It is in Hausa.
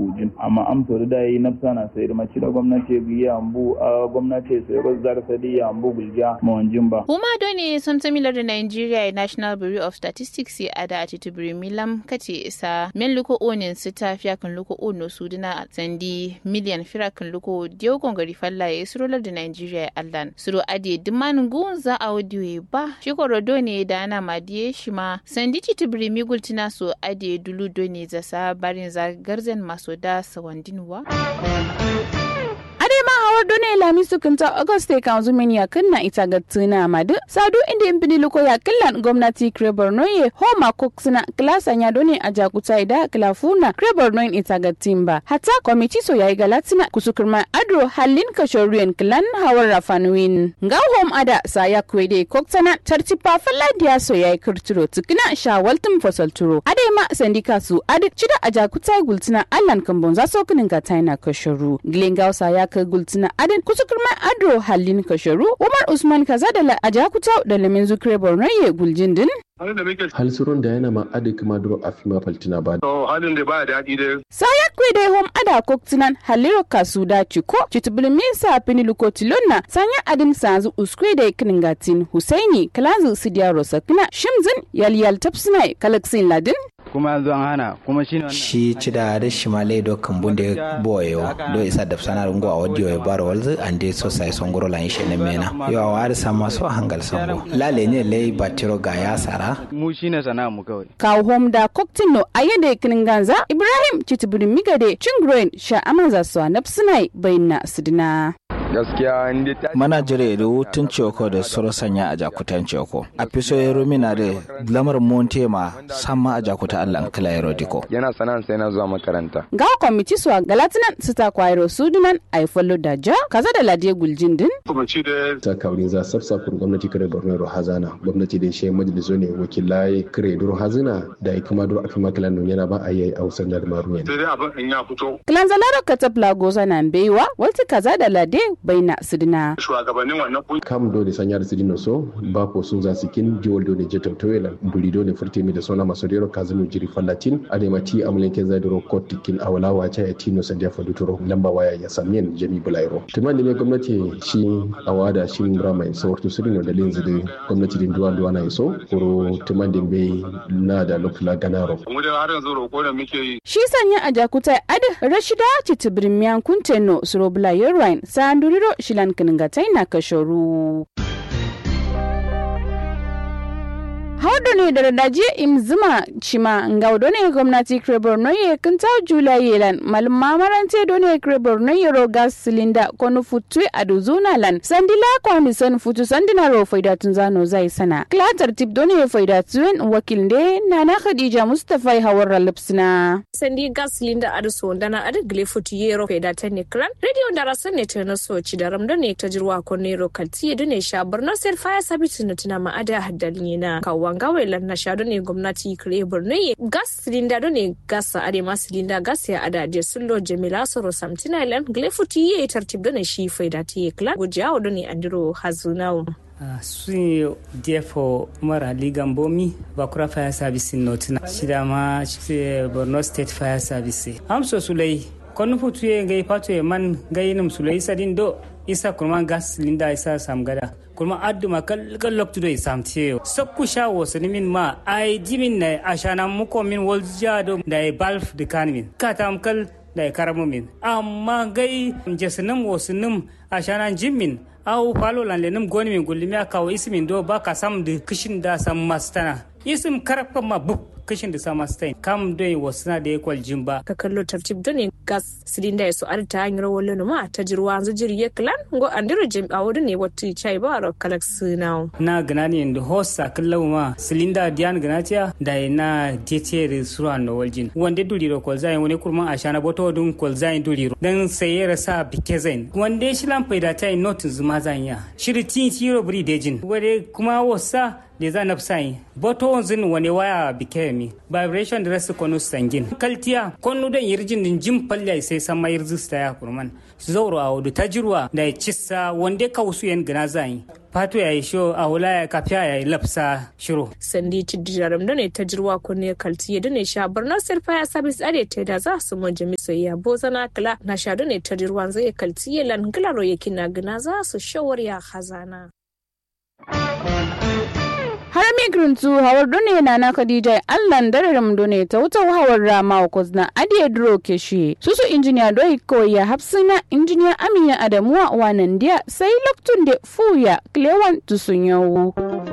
gujin amma amsa da yi nafsana sai da maci da gwamnati biya ambu a gwamnati sai rozar sadi ambu gulja mawanjin ba kuma dole sun samilar da Nigeria National Bureau of Statistics ya da atitibiri milam kace isa men luko onin su tafiya kan luko ono suduna sandi miliyan fira kan luko dio gongari falla ya surolar da Nigeria allan suro ade diman gunza audio ba shikoro dole da ana madiye shi ma sandi titibiri migultina so ade dulu dole zasa barin zagarzen maso da sawandinwa hawar done lami sukunta auguste kanzu menia kunna ita ga tuna madu sadu inda impini luko ya killan gwamnati Krebornoye homa koksuna klasa nya done aja kutaida klafuna Krebornoye ita ga timba hata komiti so yayi galatina kusukurma adro halin kashorien klan hawar rafanwin nga hom ada saya kwede koksana tartipa falladiya so yayi kurturo tukuna shawaltum fosalturo adema sandika su adi chida aja kutai gultina allan kambonza so kunin ga taina kashoru glenga saya ka gultina adin kusukurma adro halin kasharu Umar Usman kaza da ajakuta da lamin zukre Bornoye guljindin hal surun da yana ma adi kuma duro afima faltina ba to halin da ba daɗi dai saya kwede hom ada koktinan haliro kasu da ciko chitubulmin sa piniluko tilonna sanya adin sanzu uskwe da kiningatin Husaini kalazu sidiya rosakina shimzin yalyal tapsnai kalaksin ladin kuma yanzu an hana kuma shi ci da shimale do kambunde boyo do isa da sana rungo a wadiyo ya baro walzu ande so sai songoro lan shi ne mena yo a wari sama so hangal sambo lale ne lei batiro ga ya sara mu shine sana mu kawai kaw hom da koktino ayede kininganza Ibrahim Chitibudin Migade Chingroin sha amanza so nafsinai bayna sidina gaskiya inda mana jire da wutun ceko da soro sanya a jakutan ceko a fiso ya rumina da lamar montema sama a jakuta Allah kala ya rodiko yana sanan sai na zuwa makaranta ga komiti su galatinan su ta kwairo sudunan ai follow da ja kaza da ladiye guljindin kuma ci da ta kaurin za sabsafin gwamnati kare Borno Hazana gwamnati da shi majaliso ne wakilai kare duro hazina da kuma duro afima kalan yana ba a yi ausar da maruwa sai dai abin in ya fito kilan zalaro katabla goza nan beiwa walti kaza da ladiye baina sidina shugabannin wannan kam do da sanyar sidina so ba ko sun za sikin jiwol do ne jeto tawela buli do ne furtemi da sona masodero kazinu jiri fallatin adema ti amulenke zadiro kotikin awala wacha ya tino sandia faduturo lamba waya ya samien jami bulairo tumani ne gwamnati shi awada shi rama sawartu sidino da linzi da gwamnati din duwa na iso koro tumani be na da lokula ganaro mu da har yanzu roko da muke yi shi sanya ajakuta adi rashida titibirmiyan kunteno surobula yorwain sanduriro shilan kiningatai na kashoru haudu ne da radaje imzima chima ngaudo ne gwamnati Krebornoye kintau Julai yelan malum marante do ne Krebornoye ro gas cylinder konu futu aduzuna lan sandila kwani san futu sandina ro faida tunzano zai sana klatar tip do ne faida tuen wakilde nana Khadija Mustafa hawar lipsina sandi gas cylinder aduso dana adu gle futu yero faida tan kran radio darasan ne tana so ci da ramdo ne ta jirwa konero kalti do ne sha Borno State Fire Service ne tana ma ada haddalina wangawai lanna shado ne gwamnati Krebornoye gas cylinder ne gas arema cylinder gas ya ada sullo Jamila Soro Samtina lan glefuti ye tartib ne shi faida ti klan gojawo ne andiro hazunawo sun defo mara ligan bomi bakura fire service notina shidama Borno State Fire Service amso sulai konu futu ye ngai pato ye man ngai num sulai sadin do isa kuma gas cylinder isa samgada kuma adduma kal loktu do samtiyo sokku shawo sanimin ma ai jimin na ashana muko min woljado da balf de kanmin katam kal da karamumin amma gai jesanum wosunum ashana jimin au palo lan lenum gonimin gullimi akawo ismin do baka sam de kishin da sam mastana isim karfa ma buk kishin da sama stain kam dai wasna da yakwal jimba ka kallo tartib dane gas cylinder su arta hanyar wallo ma ta jirwa zujiri ya klan go andiro jim awodu ne watti chai ba ro kalax now na ganani inda hossa kallo ma cylinder dian ganatiya da na jetere suran no waljin wande duliro ko zai wani kurma ashana boto dun ko zai duliro dan sayera sa bikezen wande shilan faida tai notin zuma zanya shiri tin tiro bri dejin wade kuma wasa da za na sai boto zin wani waya bikemi vibration da rasu konu sangin kaltiya konu dan yirjin din jim palle sai san mai rizista ya kurman zauro a wudu tajirwa da cissa wande ka wasu yan gana zai fato ya yi sho a wula ya kafiya ya yi lafsa shiro sandi tidijaram da ne ta jirwa ko ne kaltiye da ne sha Borno State Fire Service are ta da za su mun jami soyayya bozana kala na sha da ne ta jirwan zai kaltiye lan gilaro yake na gina za su shawar ya khazana har migrantu hawar done na Khadija Allah dararam done ta wuta hawar rama ko na adiye dro keshi susu injiniya doi ko ya hafsina injiniya Amina Adamuwa wanan dia sai loktun de fuya klewan tusunyawo